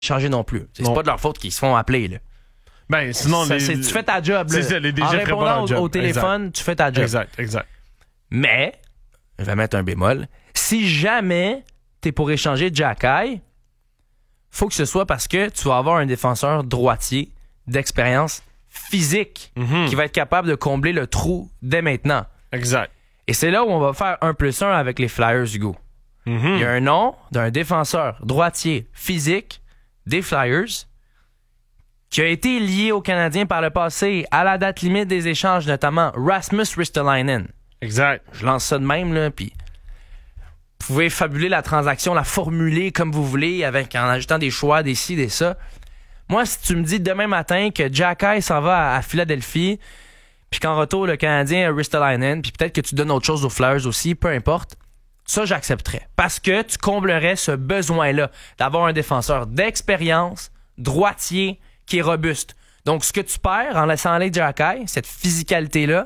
changer non plus. C'est pas de leur faute qu'ils se font appeler, là. Ben, sinon, tu fais ta job, là. C'est ça, les DG en feraient répondant pas leur job. au téléphone, Exact. tu fais ta job. Exact. Mais, je vais mettre un bémol, si jamais t'es pour échanger Jacky, faut que ce soit parce que tu vas avoir un défenseur droitier d'expérience physique qui va être capable de combler le trou dès maintenant. Exact. Et c'est là où on va faire 1+1 avec les Flyers, Hugo. Il y a un nom d'un défenseur droitier physique des Flyers qui a été lié aux Canadiens par le passé à la date limite des échanges, notamment Rasmus Ristolainen. Exact. Je lance ça de même, là, puis vous pouvez fabuler la transaction, la formuler comme vous voulez, en ajoutant des choix, des ci, des ça. Moi, si tu me dis demain matin que Jacky s'en va à Philadelphie, puis qu'en retour, le Canadien a Ristolainen, puis peut-être que tu donnes autre chose aux Flyers aussi, peu importe, ça, j'accepterais. Parce que tu comblerais ce besoin-là d'avoir un défenseur d'expérience, droitier, qui est robuste. Donc, ce que tu perds en laissant aller Jacky, cette physicalité-là,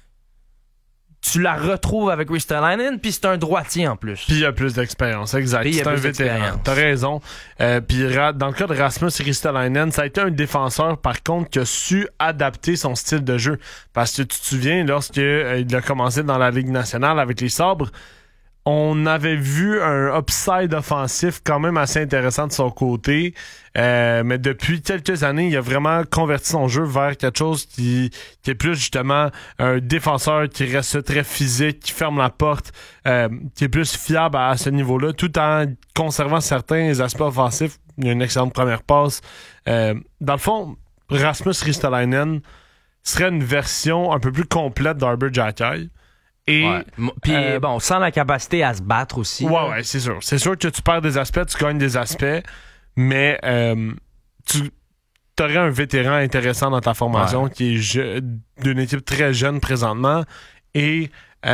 tu la retrouves avec Ristolainen, puis c'est un droitier en plus. Puis il y a plus d'expérience, exact. C'est un vétéran. T'as raison. Puis dans le cas de Rasmus Ristolainen, ça a été un défenseur, par contre, qui a su adapter son style de jeu. Parce que tu te souviens, lorsqu'il a commencé dans la Ligue nationale avec les Sabres, on avait vu un upside offensif quand même assez intéressant de son côté. Mais depuis quelques années, il a vraiment converti son jeu vers quelque chose qui est plus justement un défenseur qui reste très physique, qui ferme la porte, qui est plus fiable à ce niveau-là, tout en conservant certains aspects offensifs. Il a une excellente première passe. Dans le fond, Rasmus Ristolainen serait une version un peu plus complète d'Arber Xhekaj. Et puis bon, sans la capacité à se battre aussi. Ouais, c'est sûr. C'est sûr que tu perds des aspects, tu gagnes des aspects, mais tu aurais un vétéran intéressant dans ta formation qui est d'une équipe très jeune présentement. Et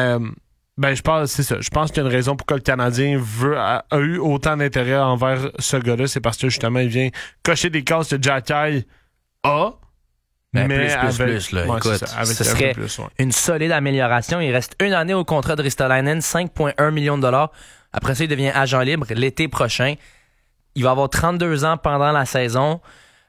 je pense c'est ça. Je pense qu'il y a une raison pourquoi le Canadien a eu autant d'intérêt envers ce gars-là, c'est parce que justement il vient cocher des cases que Xhekaj a. Mais plus, là. Ouais, Écoute, ce serait une solide amélioration. Il reste une année au contrat de Ristolainen, 5,1 millions de dollars. Après ça, il devient agent libre l'été prochain. Il va avoir 32 ans pendant la saison.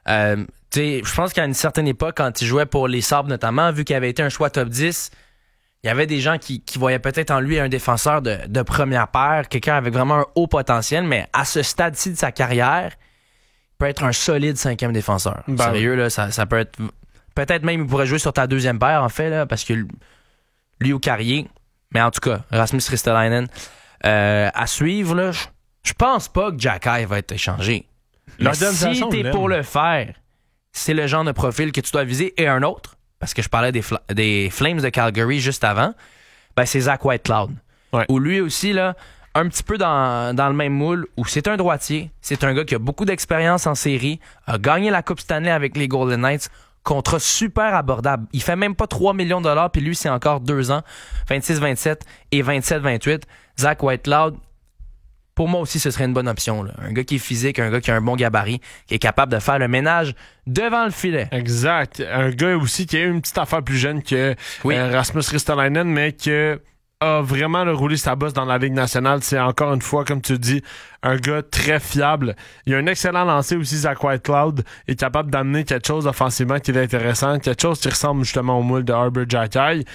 Je pense qu'à une certaine époque, quand il jouait pour les Sabres notamment, vu qu'il avait été un choix top 10, il y avait des gens qui voyaient peut-être en lui un défenseur de première paire, quelqu'un avec vraiment un haut potentiel, mais à ce stade-ci de sa carrière, il peut être un solide 5e défenseur. Sérieux, là, ça peut être... Peut-être même il pourrait jouer sur ta 2e paire, en fait, là, parce que lui au Carrier. Mais en tout cas, Rasmus Ristolainen. À suivre, là, je pense pas que Jacky va être échangé. Mais si t'es pour le faire, c'est le genre de profil que tu dois viser. Et un autre, parce que je parlais des Flames de Calgary juste avant, c'est Zach Whitecloud. Ouais. Où lui aussi, là, un petit peu dans le même moule, où c'est un droitier, c'est un gars qui a beaucoup d'expérience en série, a gagné la Coupe Stanley avec les Golden Knights, contrat super abordable. Il fait même pas 3 millions de dollars, puis lui, c'est encore 2 ans, 26-27 et 27-28. Zach Whitecloud, pour moi aussi, ce serait une bonne option, là. Un gars qui est physique, un gars qui a un bon gabarit, qui est capable de faire le ménage devant le filet. Exact. Un gars aussi qui a une petite affaire plus jeune que Rasmus Ristolainen, mais que a vraiment roulé sa bosse dans la Ligue nationale. C'est encore une fois, comme tu dis, un gars très fiable. Il a un excellent lancer aussi, Zach Whitecloud, est capable d'amener quelque chose offensivement qui est intéressant, quelque chose qui ressemble justement au moule de Arber Xhekaj.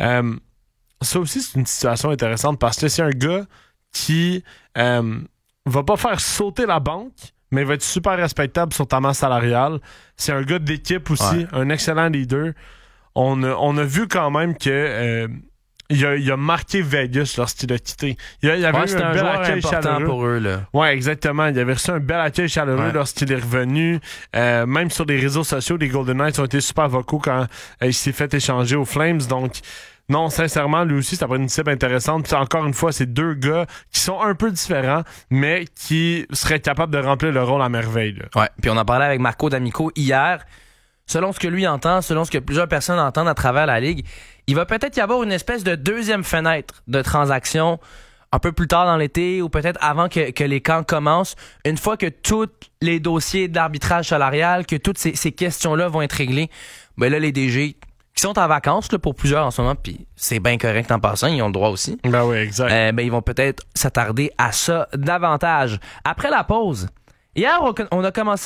Ça aussi, c'est une situation intéressante parce que c'est un gars qui va pas faire sauter la banque, mais il va être super respectable sur ta masse salariale. C'est un gars d'équipe aussi, un excellent leader. On a vu quand même que il a marqué Vegas lorsqu'il a quitté. Il avait eu un bel accueil chaleureux pour eux, là. Ouais, exactement. Il avait reçu un bel accueil chaleureux lorsqu'il est revenu. Même sur les réseaux sociaux, les Golden Knights ont été super vocaux quand il s'est fait échanger aux Flames. Donc, non, sincèrement, lui aussi, ça va être une cible intéressante. Puis encore une fois, c'est 2 gars qui sont un peu différents, mais qui seraient capables de remplir le rôle à merveille, là. Ouais. Puis on en parlait avec Marco D'Amico hier. Selon ce que lui entend, selon ce que plusieurs personnes entendent à travers la Ligue, il va peut-être y avoir une espèce de 2e fenêtre de transaction un peu plus tard dans l'été ou peut-être avant que les camps commencent, une fois que tous les dossiers d'arbitrage salarial, que toutes ces questions-là vont être réglées, là, les DG qui sont en vacances là, pour plusieurs en ce moment, puis c'est bien correct en passant, ils ont le droit aussi. Ben oui, exact. Ils vont peut-être s'attarder à ça davantage. Après la pause, Hier, on a commencé